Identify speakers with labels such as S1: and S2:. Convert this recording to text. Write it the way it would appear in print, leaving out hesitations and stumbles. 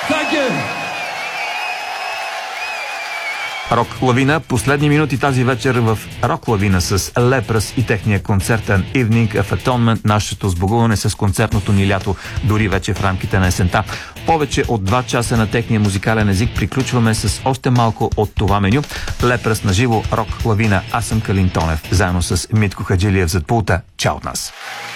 S1: Thank you.
S2: Рок лавина. Последни минути тази вечер в Рок лавина с Лепръс и техния концертен Evening of Atonement, нашето сбогуване с концертното ни лято, дори вече в рамките на есента. Повече от 2 часа на техния музикален език приключваме с още малко от това меню. Лепръс на живо, Рок лавина. Аз съм Калин Тонев, заедно с Митко Хаджилиев зад пулта. Чао от нас!